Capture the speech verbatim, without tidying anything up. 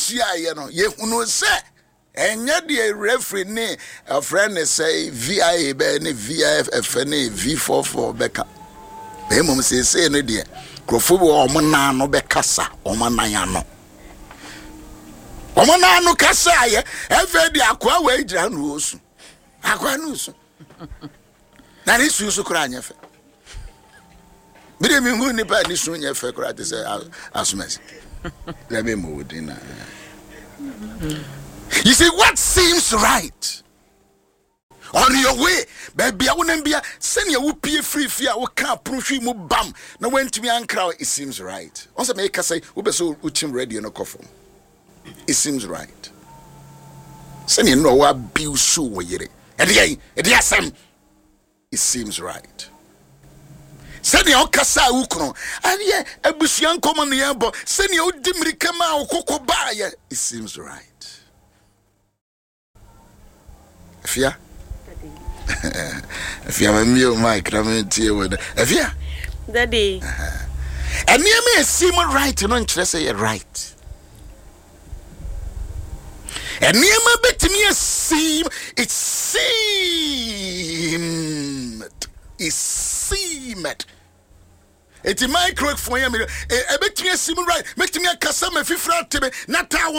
yesia ye no ye hunu se enya de referee ne a friend say V I A be ne V I F ne V forty-four beka be mum say say no de krofo bo o mo na no be kasa o mo nan ya no o mo na no kasa ye efe de akwa we gira no osu akwa no osu na ni su su kra anya fe bide mi hu ni pa ni su nya fe kra te say asumes let me move in. You see what seems right on your way, baby. I wouldn't be send you pay free fee. I can't prove you bam. Now when to me and crowd, it seems right. Also make us say we be so uchim ready no coffee. It seems right. Send you know what bill shoe we yere. And yeah, and yes, it seems right. Send you kasa ukro. And yeah, ebusian come on the elbow. Send you dimri kama okoko ba. It seems right. Fia? Fia, my meal, Mike, I'm in tear with Fia. Daddy. And near me, seem right, and don't say it right. And near my bed to me, seem it seemed it seemed. It's my correct for you. A bit to me, seem right. Make me a customer if you frat to me, not our